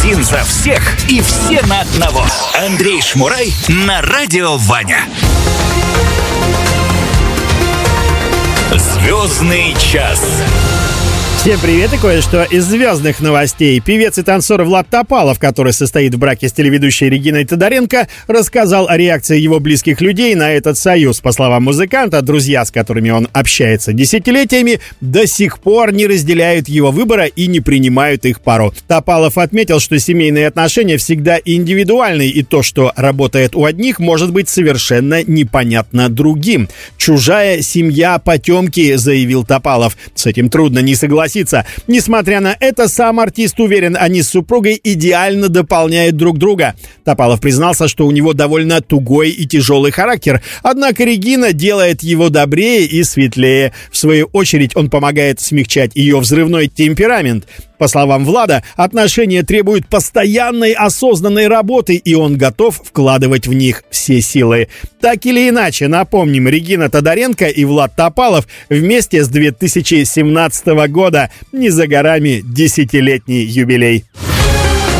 Один за всех и все на одного. Андрей Шмурай на Радио Ваня. Звездный час. Всем привет и кое-что из звездных новостей. Певец и танцор Влад Топалов, который состоит в браке с телеведущей Региной Тодоренко, рассказал о реакции его близких людей на этот союз. По словам музыканта, друзья, с которыми он общается десятилетиями, до сих пор не разделяют его выбора и не принимают их пару. Топалов отметил, что семейные отношения всегда индивидуальны, и то, что работает у одних, может быть совершенно непонятно другим. «Чужая семья потемки», заявил Топалов. С этим трудно не согласиться. Несмотря на это, сам артист уверен, они с супругой идеально дополняют друг друга. Топалов признался, что у него довольно тугой и тяжелый характер, однако Регина делает его добрее и светлее. В свою очередь, он помогает смягчать ее взрывной темперамент. По словам Влада, отношения требуют постоянной осознанной работы, и он готов вкладывать в них все силы. Так или иначе, напомним, Регина Тодоренко и Влад Топалов вместе с 2017 года. Не за горами 10-летний юбилей.